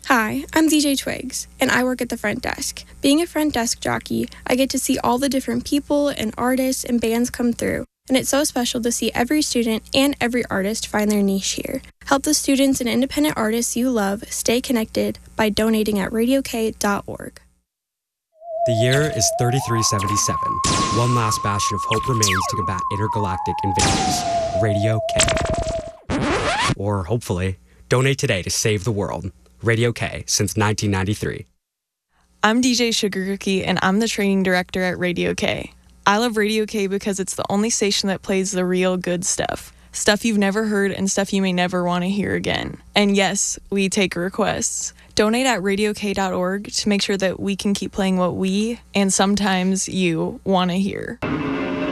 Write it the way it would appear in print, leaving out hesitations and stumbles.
Hi, I'm DJ Twigs, and I work at the front desk. Being a front desk jockey, I get to see all the different people and artists and bands come through, and it's so special to see every student and every artist find their niche here. Help the students and independent artists you love stay connected by donating at radiok.org. The year is 3377. One last bastion of hope remains to combat intergalactic invaders. Radio K. Or, hopefully, donate today to save the world. Radio K since 1993. I'm DJ Sugar Cookie, and I'm the training director at Radio K. I love Radio K because it's the only station that plays the real good stuff. Stuff you've never heard and stuff you may never want to hear again. And yes, we take requests. Donate at radiok.org to make sure that we can keep playing what we, and sometimes you, want to hear.